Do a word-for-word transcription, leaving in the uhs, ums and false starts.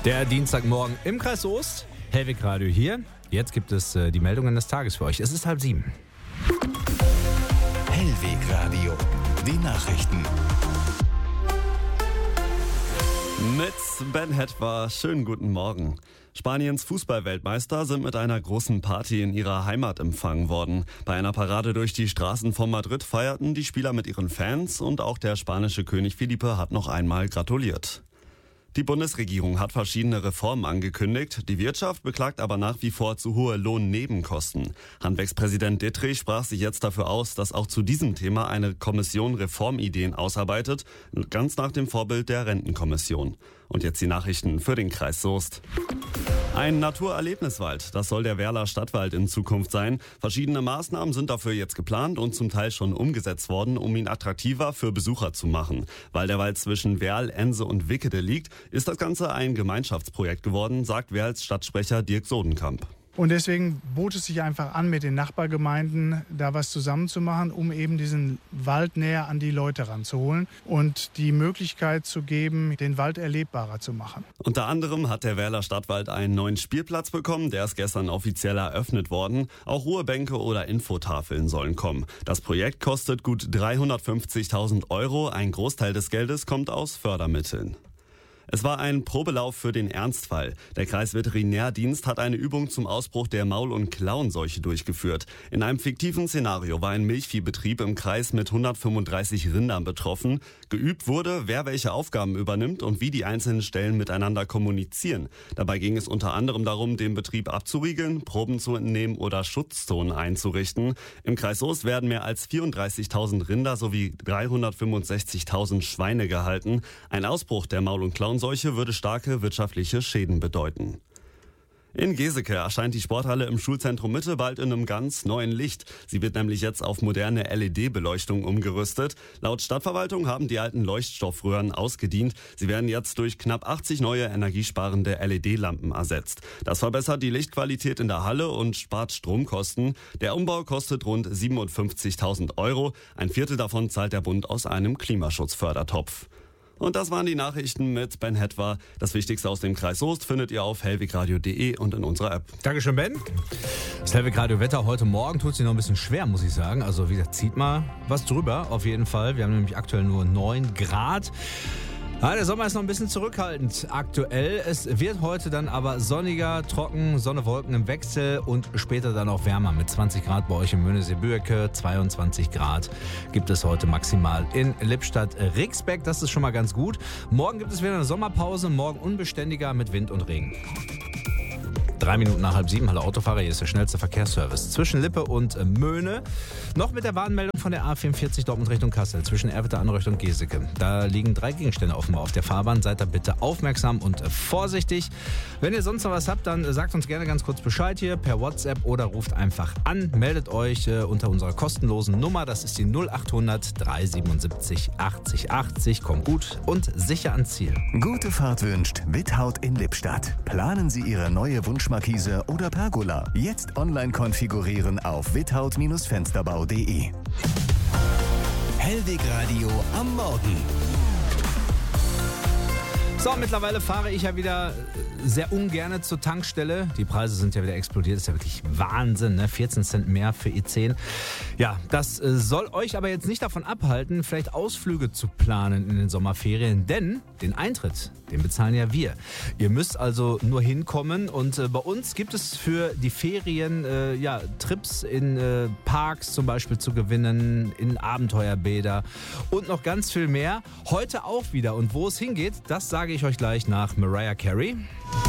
Der Dienstagmorgen im Kreis Soest. Hellwig Radio hier. Jetzt gibt es äh, die Meldungen des Tages für euch. Es ist halb sieben. Hellwig Radio. Die Nachrichten. Mit Ben Hetwa, schönen guten Morgen. Spaniens Fußballweltmeister sind mit einer großen Party in ihrer Heimat empfangen worden. Bei einer Parade durch die Straßen von Madrid feierten die Spieler mit ihren Fans und auch der spanische König Felipe hat noch einmal gratuliert. Die Bundesregierung hat verschiedene Reformen angekündigt. Die Wirtschaft beklagt aber nach wie vor zu hohe Lohnnebenkosten. Handwerkspräsident Dittrich sprach sich jetzt dafür aus, dass auch zu diesem Thema eine Kommission Reformideen ausarbeitet, ganz nach dem Vorbild der Rentenkommission. Und jetzt die Nachrichten für den Kreis Soest. Ein Naturerlebniswald, das soll der Werler Stadtwald in Zukunft sein. Verschiedene Maßnahmen sind dafür jetzt geplant und zum Teil schon umgesetzt worden, um ihn attraktiver für Besucher zu machen. Weil der Wald zwischen Werl, Ense und Wickede liegt, ist das Ganze ein Gemeinschaftsprojekt geworden, sagt Werls Stadtsprecher Dirk Sodenkamp. Und deswegen bot es sich einfach an, mit den Nachbargemeinden da was zusammenzumachen, um eben diesen Wald näher an die Leute ranzuholen und die Möglichkeit zu geben, den Wald erlebbarer zu machen. Unter anderem hat der Werler Stadtwald einen neuen Spielplatz bekommen, der ist gestern offiziell eröffnet worden. Auch Ruhebänke oder Infotafeln sollen kommen. Das Projekt kostet gut dreihundertfünfzigtausend Euro. Ein Großteil des Geldes kommt aus Fördermitteln. Es war ein Probelauf für den Ernstfall. Der Kreisveterinärdienst hat eine Übung zum Ausbruch der Maul- und Klauenseuche durchgeführt. In einem fiktiven Szenario war ein Milchviehbetrieb im Kreis mit hundertfünfunddreißig Rindern betroffen. Geübt wurde, wer welche Aufgaben übernimmt und wie die einzelnen Stellen miteinander kommunizieren. Dabei ging es unter anderem darum, den Betrieb abzuriegeln, Proben zu entnehmen oder Schutzzonen einzurichten. Im Kreis Soest werden mehr als vierunddreißigtausend Rinder sowie dreihundertfünfundsechzigtausend Schweine gehalten. Ein Ausbruch der Maul- und Klauenseuche Seuche würde starke wirtschaftliche Schäden bedeuten. In Geseke erscheint die Sporthalle im Schulzentrum Mitte bald in einem ganz neuen Licht. Sie wird nämlich jetzt auf moderne L E D-Beleuchtung umgerüstet. Laut Stadtverwaltung haben die alten Leuchtstoffröhren ausgedient. Sie werden jetzt durch knapp achtzig neue energiesparende L E D-Lampen ersetzt. Das verbessert die Lichtqualität in der Halle und spart Stromkosten. Der Umbau kostet rund siebenundfünfzigtausend Euro. Ein Viertel davon zahlt der Bund aus einem Klimaschutzfördertopf. Und das waren die Nachrichten mit Ben Hetwa. Das Wichtigste aus dem Kreis Soest findet ihr auf hellwegradio punkt de und in unserer App. Dankeschön, Ben. Das Hellwig Radio Wetter heute Morgen tut sich noch ein bisschen schwer, muss ich sagen. Also wie gesagt, zieht mal was drüber, auf jeden Fall. Wir haben nämlich aktuell nur neun Grad. Ja, der Sommer ist noch ein bisschen zurückhaltend aktuell. Es wird heute dann aber sonniger, trocken, Sonne, Wolken im Wechsel und später dann auch wärmer mit zwanzig Grad bei euch in Möhnesee-Büecke, zweiundzwanzig Grad gibt es heute maximal in Lippstadt-Rixbeck. Das ist schon mal ganz gut. Morgen gibt es wieder eine Sommerpause, morgen unbeständiger mit Wind und Regen. Drei Minuten nach halb sieben, hallo Autofahrer, hier ist der schnellste Verkehrsservice zwischen Lippe und Möhne. Noch mit der Warnmeldung von der A vierundvierzig Dortmund Richtung Kassel, zwischen Erwitte an Richtung Geseke. Da liegen drei Gegenstände offenbar auf der Fahrbahn, seid da bitte aufmerksam und vorsichtig. Wenn ihr sonst noch was habt, dann sagt uns gerne ganz kurz Bescheid hier per WhatsApp oder ruft einfach an, meldet euch äh, unter unserer kostenlosen Nummer, das ist die null achthundert dreihundertsiebenundsiebzig achtzig achtzig. Kommt gut und sicher ans Ziel. Gute Fahrt wünscht Withaut in Lippstadt. Planen Sie Ihre neue Wunschmarkise oder Pergola. Jetzt online konfigurieren auf withaut Fensterbau punkt de. Hellwig Radio am Morgen. So, mittlerweile fahre ich ja wieder sehr ungern zur Tankstelle. Die Preise sind ja wieder explodiert. Das ist ja wirklich Wahnsinn, ne? vierzehn Cent mehr für E zehn. Ja, das soll euch aber jetzt nicht davon abhalten, vielleicht Ausflüge zu planen in den Sommerferien. Denn den Eintritt, den bezahlen ja wir. Ihr müsst also nur hinkommen. Und äh, bei uns gibt es für die Ferien äh, ja, Trips in äh, Parks zum Beispiel zu gewinnen, in Abenteuerbäder und noch ganz viel mehr. Heute auch wieder. Und wo es hingeht, das sage ich euch gleich nach Mariah Carey.